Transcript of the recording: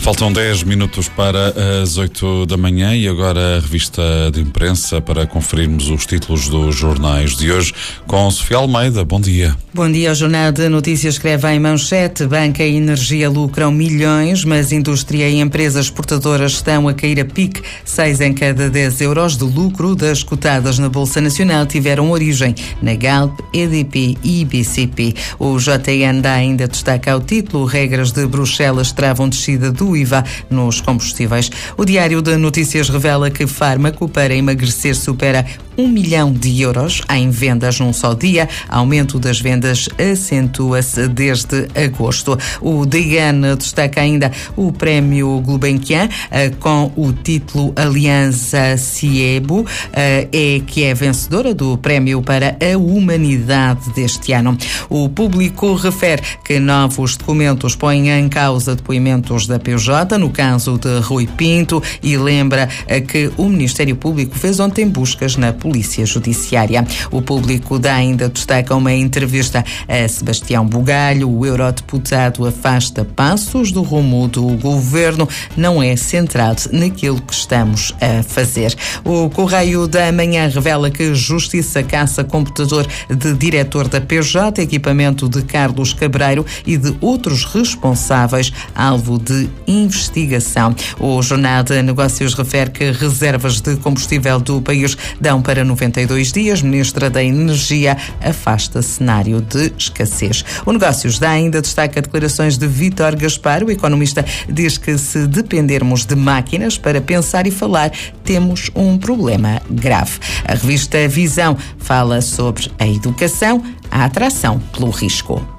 Faltam 10 minutos para as 8 da manhã e agora a revista de imprensa para conferirmos os títulos dos jornais de hoje com Sofia Almeida. Bom dia. Bom dia. O Jornal de Notícias escreve em manchete: banca e energia lucram milhões, mas indústria e empresas exportadoras estão a cair a pique. 6 em cada 10 euros de lucro das cotadas na Bolsa Nacional tiveram origem na Galp, EDP e BCP. O JN ainda destaca o título: regras de Bruxelas travam descida do IVA nos combustíveis. O Diário de Notícias revela que fármaco para emagrecer supera 1 milhão de euros em vendas num só dia. Aumento das vendas acentua-se desde agosto. O DN destaca ainda o prémio Gulbenkian com o título Aliança Siebo, que é vencedora do prémio para a humanidade deste ano. O Público refere que novos documentos põem em causa depoimentos da PJ no caso de Rui Pinto e lembra que o Ministério Público fez ontem buscas na Polícia Judiciária. O Público ainda destaca uma entrevista a Sebastião Bugalho. O eurodeputado afasta Passos do rumo do governo, não é centrado naquilo que estamos a fazer. O Correio da Manhã revela que Justiça caça computador de diretor da PJ, equipamento de Carlos Cabreiro e de outros responsáveis, alvo de investigação. O Jornal de Negócios refere que reservas de combustível do país dão para 92 dias. Ministra da Energia afasta cenário de escassez. O Negócios ainda destaca declarações de Vítor Gaspar. O economista diz que se dependermos de máquinas para pensar e falar, temos um problema grave. A revista Visão fala sobre a educação, a atração pelo risco.